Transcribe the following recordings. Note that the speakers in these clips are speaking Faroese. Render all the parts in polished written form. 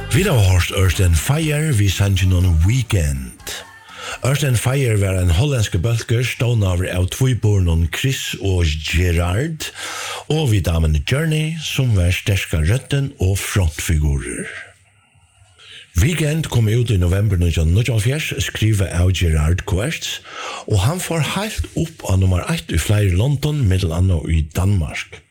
Vi har hørt Earth and Fire, vi sendte noen Weekend. Earth and Fire var en hollandske bølger stående over av tvoibornen Chris og Gerard, og vi damen Journey, som var sterske røtten og frontfigurer. Weekend kom ut i november 1994, skrivet av Gerard Querts, og han får helt opp av nummer 1 i flere London, middelandet i Danmark.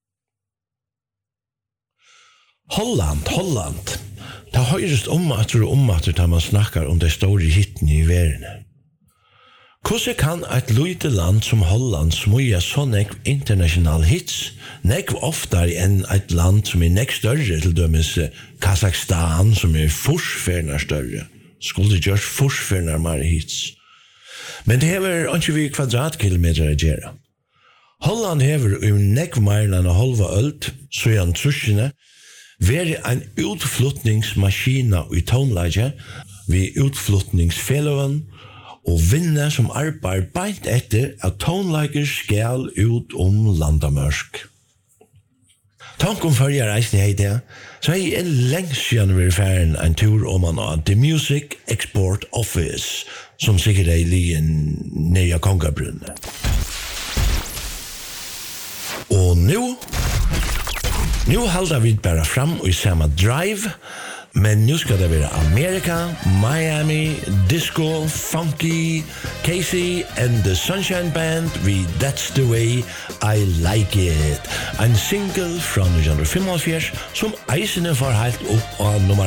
Holland. Det høyrest at da man snakkar om de store hittene i verden. Hvordan kan et lite land som Holland smuja så nekv international hits, nekv oftere enn et land som nekv større, til dømes Kazakstan, som forsferner større. Skulle gjørs forsferner mer hits. Men det hever ikke vi kvadratkilometer å gjøre. Holland hever nekv mer enn halva ølt, så er han truskene, være en utflytningsmaskina i tonelaget, vi utflytningsfelloven, og vinne som arbeider beint etter at tonelager skal ut landamørsk. Tanken følger reisen i det, så er en lengst siden vi er ferdig en tur om man har The Music Export Office, som sikkert er liggen nede av Kongabrunnet. Og nu halder vi bare fram i samme drive, men nu skal det være Amerika, Miami, disco, funky, Casey and the Sunshine Band with That's the Way I Like It. En single fra 1975 som eisene får helt opp av nummer